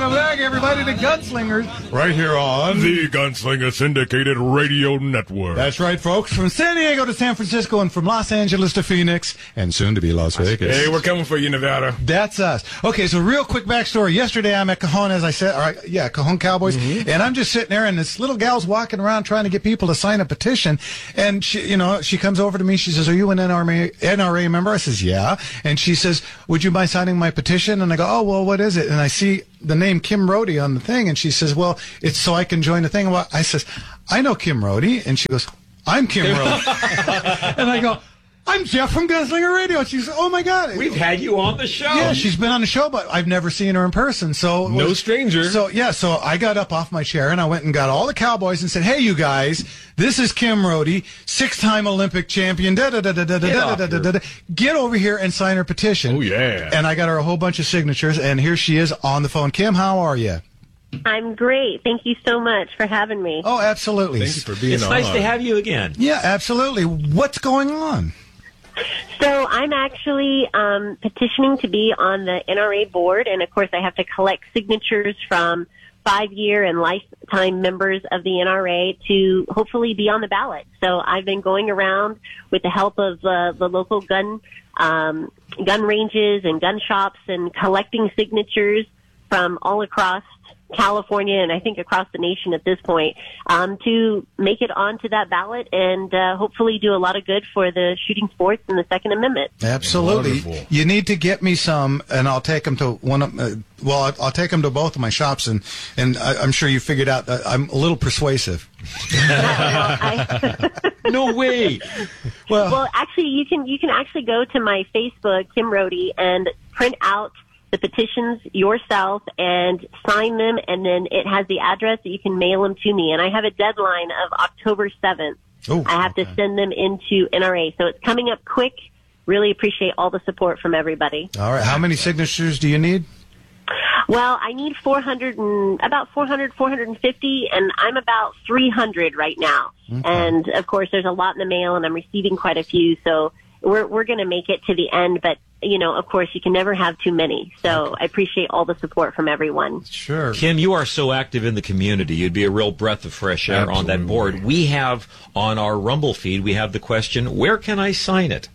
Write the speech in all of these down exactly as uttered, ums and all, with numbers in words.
welcome back, everybody, to Gunslingers, right here on the Gunslinger Syndicated Radio Network. That's right, folks. From San Diego to San Francisco and from Los Angeles to Phoenix and soon to be Las Vegas. Hey, we're coming for you, Nevada. That's us. Okay, so real quick backstory. Yesterday I'm at Cajon, as I said, or I, yeah, Cajon Cowboys, mm-hmm. and I'm just sitting there, and this little gal's walking around trying to get people to sign a petition, and she, you know, she comes over to me. She says, "Are you an N R A, N R A member?" I says, "Yeah." And she says, "Would you mind signing my petition?" And I go, "Oh, well, what is it?" And I see the name Kim Rohde on the thing, and she says, "Well, it's so I can join the thing." Well, I says, "I know Kim Rohde," and she goes, "I'm Kim Rohde," and I go, "I'm Jeff from Gunslinger Radio." And she says, "Oh my God, we've had you on the show." Yeah, she's been on the show, but I've never seen her in person. So no was, stranger. So yeah, so I got up off my chair and I went and got all the Cowboys and said, "Hey, you guys, this is Kim Rohde, six-time Olympic champion. Da da da da da da da da da. Get over here and sign her petition." Oh yeah. And I got her a whole bunch of signatures, and here she is on the phone. Kim, how are you? I'm great. Thank you so much for having me. Oh, absolutely. Thank you for being it's on. It's nice to have you again. Yeah, absolutely. What's going on? So I'm actually um, petitioning to be on the N R A board, and of course I have to collect signatures from five-year and lifetime members of the N R A to hopefully be on the ballot. So I've been going around with the help of uh, the local gun um, gun ranges and gun shops and collecting signatures from all across California and I think across the nation at this point, um, to make it onto that ballot and uh, hopefully do a lot of good for the shooting sports and the Second Amendment. Absolutely. Wonderful. You need to get me some, and I'll take them to one of. Uh, well, I'll, I'll take them to both of my shops, and and I, I'm sure you figured out that I'm a little persuasive. I, no way. Well, well, actually, you can you can actually go to my Facebook, Kim Rohde, and print out the petitions yourself and sign them, and then it has the address that you can mail them to me. And I have a deadline of October seventh. Oh, I have okay. to send them into N R A. So it's coming up quick. Really appreciate all the support from everybody. All right. How many signatures do you need? Well, I need four hundred and about four hundred, four hundred fifty, and I'm about three hundred right now. Okay. And of course, there's a lot in the mail, and I'm receiving quite a few. So we're we're going to make it to the end, but you know, of course, you can never have too many. So okay. I appreciate all the support from everyone. Sure. Kim, you are so active in the community. You'd be a real breath of fresh air Absolutely. On that board. We have on our Rumble feed, we have the question, where can I sign it?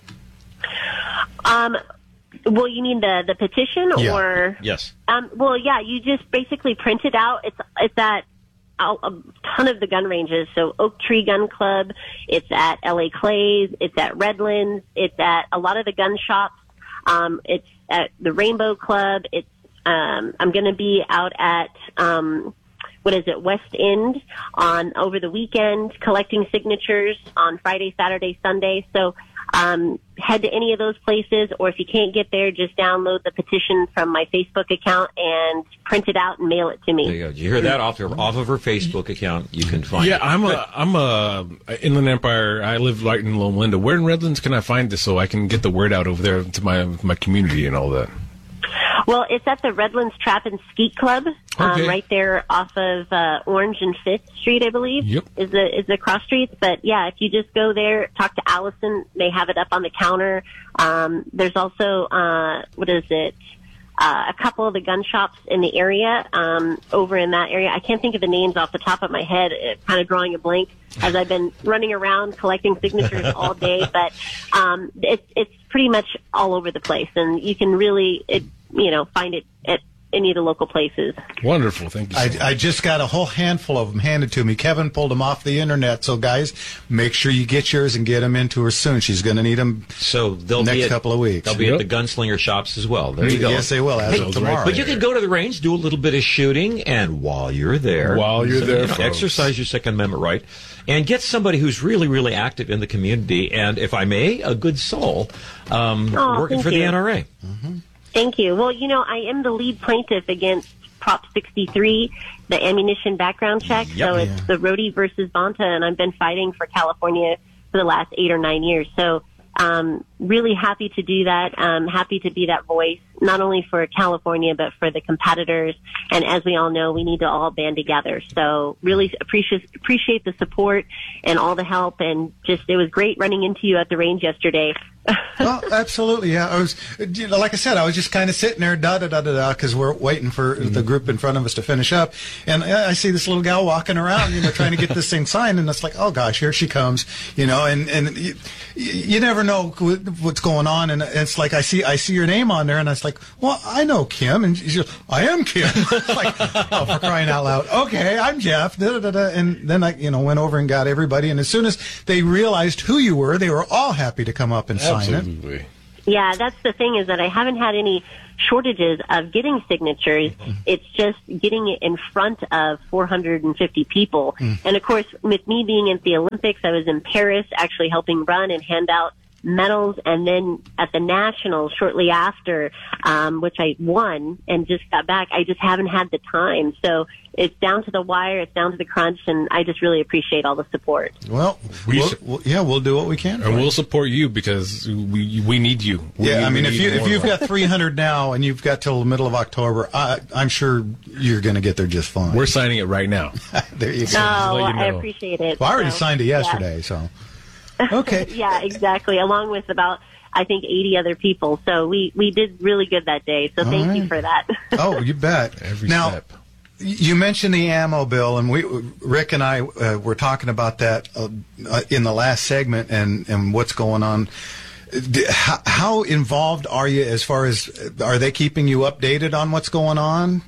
Um, well, you mean the, the petition yeah. or? Yes. Um, well, yeah, you just basically print it out. It's, it's at a, a ton of the gun ranges. So Oak Tree Gun Club, it's at L A Clays, it's at Redlands, it's at a lot of the gun shops. Um, it's at the Rainbow Club. It's, um, I'm going to be out at, um, what is it, West End on over the weekend collecting signatures on Friday, Saturday, Sunday. So, um, head to any of those places, or if you can't get there, just download the petition from my Facebook account and print it out and mail it to me. There you go. Did you hear that off her, off of her Facebook account? You can find yeah, it. Yeah, I'm a I'm a Inland Empire. I live right in Loma Linda. Where in Redlands can I find this so I can get the word out over there to my my community and all that? Well, it's at the Redlands Trap and Skeet Club, um, okay. right there off of uh, Orange and Fifth Street, I believe. Yep. Is the is the cross streets. But yeah, if you just go there, talk to Allison. They have it up on the counter. Um, there's also uh, what is it? Uh, a couple of the gun shops in the area, um, over in that area. I can't think of the names off the top of my head, it, kind of drawing a blank as I've been running around collecting signatures all day. But um, it's it's pretty much all over the place, and you can really, it, you know, find it at any of the local places. Wonderful. Thank you so I, much. I just got a whole handful of them handed to me. Kevin pulled them off the internet. So, guys, make sure you get yours and get them into her soon. She's going to need them so they'll next be at, couple of weeks. They'll be yep. at the Gunslinger shops as well. There you go. Yes, they will, as hey, of tomorrow. But you can go to the range, do a little bit of shooting, and while you're there, while you're so, there, you know, folks. exercise your Second Amendment right, and get somebody who's really, really active in the community, and if I may, a good soul, um, oh, working for you. the N R A. Mm-hmm. Thank you. Well, you know, I am the lead plaintiff against Prop sixty-three, the ammunition background check. Yep. So it's Yeah. the Rohde versus Bonta, and I've been fighting for California for the last eight or nine years. So um, really happy to do that. Um, happy to be that voice, not only for California, but for the competitors. And as we all know, we need to all band together. So really appreciate appreciate the support and all the help. And just it was great running into you at the range yesterday. Well, absolutely, yeah. I was, you know, like I said, I was just kind of sitting there, da da da da da, because we're waiting for mm-hmm. the group in front of us to finish up, and I see this little gal walking around, you know, trying to get this thing signed, and it's like, oh gosh, here she comes, you know, and and you, you never know what's going on, and it's like I see I see your name on there, and it's like, well, I know Kim, and she's like, I am Kim. It's like, oh, for crying out loud, okay, I'm Jeff, da da da da, and then I, you know, went over and got everybody, and as soon as they realized who you were, they were all happy to come up and sign Absolutely. it. Yeah, that's the thing is that I haven't had any shortages of getting signatures. Mm-hmm. It's just getting it in front of four hundred fifty people. Mm. And of course, with me being at the Olympics, I was in Paris actually helping run and hand out medals, and then at the Nationals shortly after, um, which I won and just got back, I just haven't had the time. So it's down to the wire, it's down to the crunch, and I just really appreciate all the support. Well, we we'll, we'll, yeah, we'll do what we can. And we'll support you because we we need you. We yeah, need, I mean, if you if you've more. got three hundred now and you've got till the middle of October, I, I'm sure you're going to get there just fine. We're signing it right now. There you go. Oh, you know. I appreciate it. Well, I already so, signed it yesterday, yeah. so. Okay. Yeah, exactly. Along with about, I think, eighty other people. So we, we did really good that day. So All thank right. you for that. Oh, you bet. Every now, step. you mentioned the ammo bill, and we, Rick and I, uh, were talking about that uh, uh, in the last segment, and, and what's going on. D- How, how involved are you as far as, are they keeping you updated on what's going on?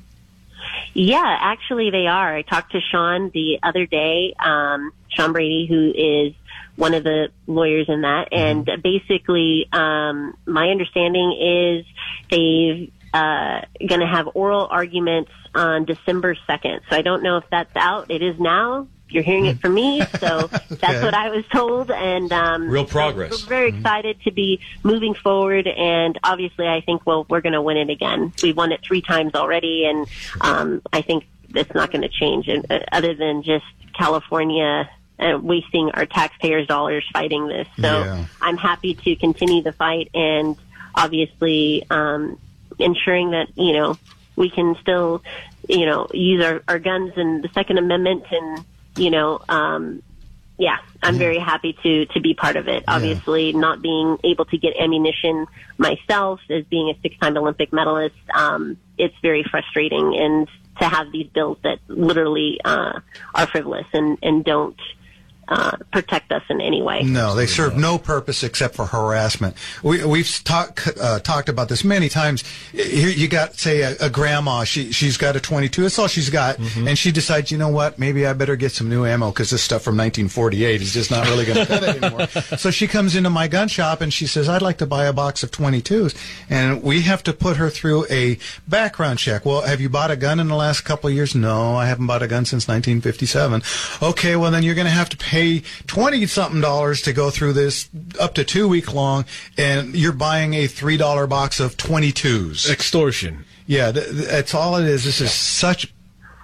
Yeah, actually they are. I talked to Sean the other day, um, Sean Brady, who is one of the lawyers in that, and mm-hmm. basically, um, my understanding is they've uh, going to have oral arguments on December second. So I don't know if that's out. It is now. You're hearing it from me, so Okay. that's what I was told. And um, Real progress. so we're very excited to be moving forward, and obviously, I think well, we're going to win it again. We won it three times already, and um, I think it's not going to change. And uh, other than just California uh, wasting our taxpayers' dollars fighting this, so Yeah. I'm happy to continue the fight, and obviously um, ensuring that you know we can still you know use our, our guns and the Second Amendment and. You know, um, yeah, I'm very happy to, to be part of it. Obviously, not being able to get ammunition myself as being a six-time Olympic medalist, um, it's very frustrating. And to have these bills that literally uh, are frivolous and, and don't uh, protect us in any way. No, they serve no purpose except for harassment. We, we've talk, uh, talked about this many times. Here you got, say, a, a grandma. She, she's got a twenty-two. That's all she's got. Mm-hmm. And she decides, you know what, maybe I better get some new ammo because this stuff from nineteen forty-eight is just not really going to cut it anymore. So she comes into my gun shop and she says, I'd like to buy a box of twenty-twos. And we have to put her through a background check. Well, have you bought a gun in the last couple of years? No, I haven't bought a gun since nineteen fifty-seven. Okay, well, then you're going to have to pay twenty-something dollars to go through this up to two week long, and you're buying a three dollar box of twenty-twos. Extortion. Yeah, th- th- that's all it is. This is such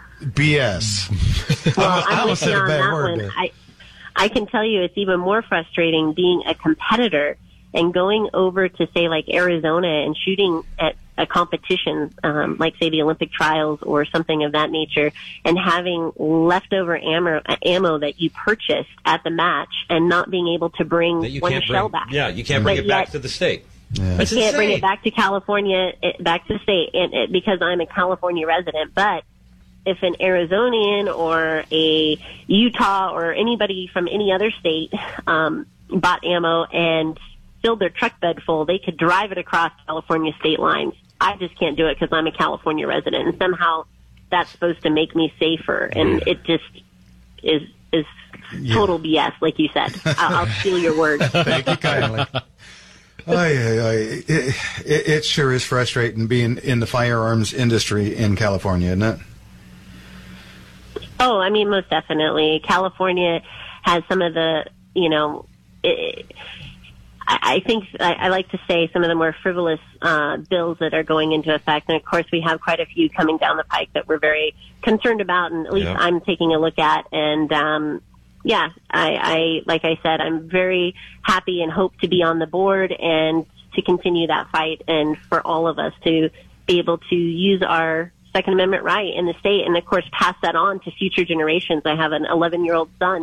B S. Well, I I'm almost with you said a on bad that word one. there. I, I can tell you it's even more frustrating being a competitor and going over to, say, like Arizona and shooting at a competition, um, like, say, the Olympic trials or something of that nature, and having leftover ammo, ammo that you purchased at the match and not being able to bring That you one can't shell bring, back. Yeah, you can't bring But it back yet- to the state. Yeah. That's can't bring insane. it back to California, it, back to the state, and, it, because I'm a California resident. But if an Arizonian or a Utah or anybody from any other state um, bought ammo and filled their truck bed full, they could drive it across California state lines. I just can't do it because I'm a California resident, and somehow that's supposed to make me safer, and it just is is total B S, like you said. I'll, I'll steal your word. Thank you kindly. Oy, oy, oy. It, it, it sure is frustrating being in the firearms industry in California, isn't it? Oh, I mean, most definitely. California has some of the, you know, it, I, I think I, I like to say some of the more frivolous uh, bills that are going into effect. And of course, we have quite a few coming down the pike that we're very concerned about, and at least Yeah. I'm taking a look at. And um, yeah, I, I, like I said, I'm very happy and hope to be on the board and to continue that fight, and for all of us to be able to use our Second Amendment right in the state, and of course pass that on to future generations. I have an eleven-year-old son,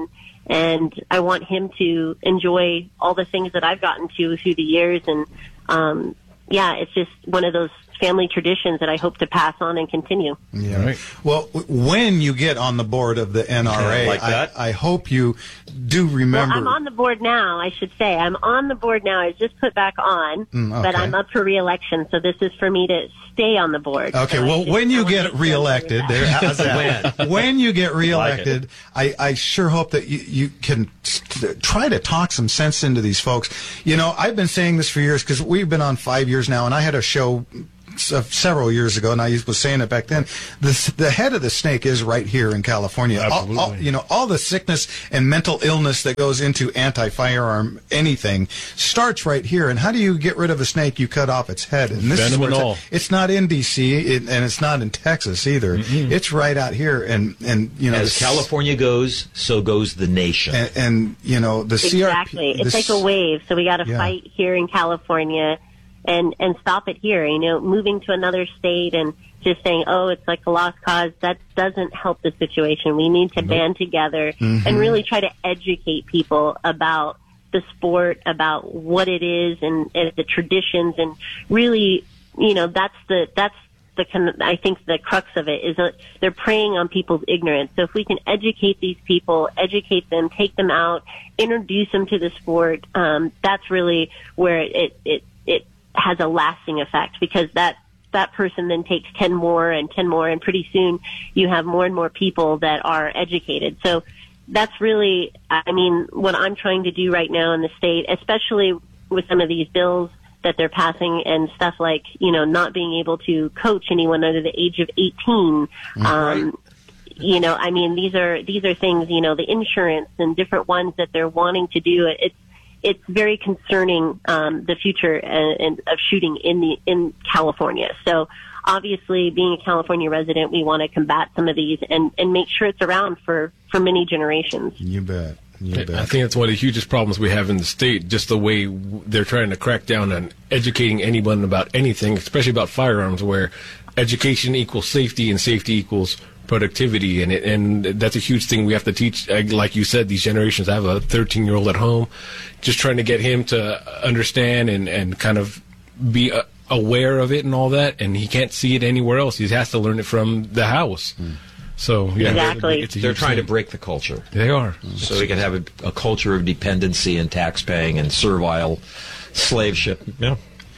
And I want him to enjoy all the things that I've gotten to through the years. And, um, yeah, it's just one of those family traditions that I hope to pass on and continue. Yeah. Right. Well, w- when you get on the board of the N R A, like that. I, I hope you do remember. Well, I'm on the board now, I should say. I'm on the board now. I was just put back on, Mm, but okay. I'm up for re-election, so this is for me to stay on the board. Okay, So I well, just- when I you want get to reelected, that. there, how's that? When? when you get reelected, I, I sure hope that you, you can t- try to talk some sense into these folks. You know, I've been saying this for years because we've been on five years now, and I had a show s- several years ago, and I was saying it back then. The, the head of the snake is right here in California. All, all, Absolutely. you know, all the sickness and mental illness that goes into anti-firearm anything starts right here. And how do you get rid of a snake? You cut off its head. And this is Venom where and it's, all. at. It's not in D C it, and it's not in Texas either. It's right out here. And, and you know, As the- California goes, so goes the nation. and, and you know the C R P. Exactly. It's this- like a wave, so we got to Yeah. fight here in California and and stop it here. You know, moving to another state and just saying, oh, it's like a lost cause, that doesn't help the situation. We need to band together Mm-hmm. and really try to educate people about the sport, about what it is and, and the traditions, and really, you know, that's the that's the con- I think the crux of it is that they're preying on people's ignorance. So if we can educate these people, educate them, take them out, introduce them to the sport, um, that's really where it it it has a lasting effect, because that that person then takes ten more and ten more, and pretty soon you have more and more people that are educated. So that's really, I mean, what I'm trying to do right now in the state, especially with some of these bills that they're passing and stuff like, you know, not being able to coach anyone under the age of eighteen. Um, you know, I mean, these are, these are things, you know, the insurance and different ones that they're wanting to do. It's, it's very concerning, um, the future and, and of shooting in the, in California. So obviously, being a California resident, we want to combat some of these and, and make sure it's around for, for many generations. You bet. You bet. I think that's one of the hugest problems we have in the state, just the way w- they're trying to crack down on educating anyone about anything, especially about firearms, where education equals safety and safety equals productivity. And it, and that's a huge thing we have to teach. uh, Like you said, these generations. I have a thirteen-year-old at home, just trying to get him to understand and, and kind of be uh, aware of it and all that. And he can't see it anywhere else. He has to learn it from the house. Mm. So, yeah, Exactly. it's a They're huge trying thing. to break the culture. They are. So we can have a, a culture of dependency and tax paying and servile slave ship. Yeah.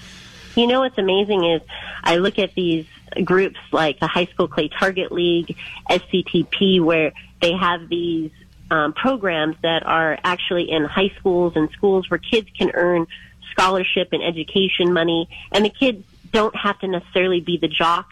You know what's amazing is I look at these groups like the High School Clay Target League, S C T P, where they have these um, programs that are actually in high schools and schools where kids can earn scholarship and education money, and the kids don't have to necessarily be the jock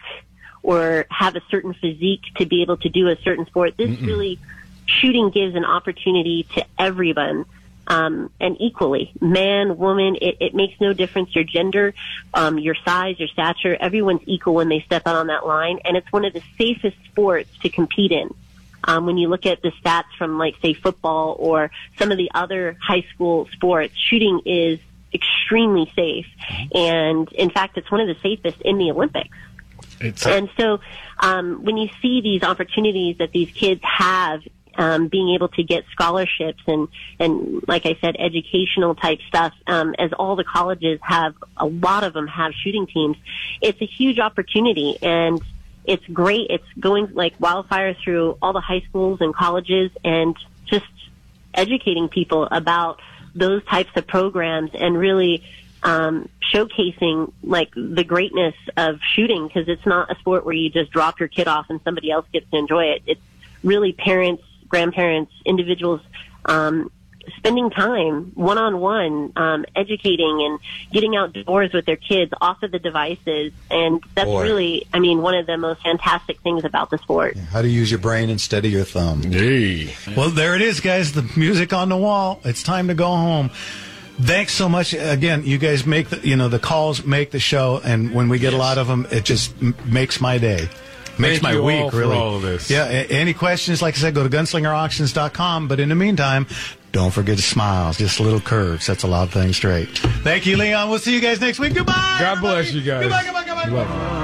or have a certain physique to be able to do a certain sport. This Mm-mm. really, shooting gives an opportunity to everyone. Um, and equally, man, woman, it, it makes no difference your gender, um, your size, your stature. Everyone's equal when they step out on that line, and it's one of the safest sports to compete in. Um, when you look at the stats from, like, say, football or some of the other high school sports, shooting is extremely safe. And, in fact, it's one of the safest in the Olympics. It's And so um, when you see these opportunities that these kids have, um, being able to get scholarships and, and like I said, educational type stuff, um, as all the colleges have, a lot of them have shooting teams, it's a huge opportunity. And it's great. It's going like wildfire through all the high schools and colleges and just educating people about those types of programs and really um, showcasing like the greatness of shooting, because it's not a sport where you just drop your kid off and somebody else gets to enjoy it. It's really parents, grandparents, individuals um, spending time one-on-one, um, educating and getting outdoors with their kids off of the devices. And that's Boy. really, I mean, one of the most fantastic things about the sport. How to use your brain instead of your thumb. Hey. Well, there it is, guys. The music on the wall. It's time to go home. Thanks so much. Again, you guys make the, you know, the calls make the show, and when we get a lot of them, it just m- makes my day. Makes Thank my you week, all for really. all of this. Yeah, a- any questions, like I said, go to gunslinger auctions dot com. But in the meantime, don't forget to smile. Just little curves. That's a lot of things straight. Thank you, Leon. We'll see you guys next week. Goodbye. God bless everybody. you guys. Goodbye, goodbye, goodbye. Love you.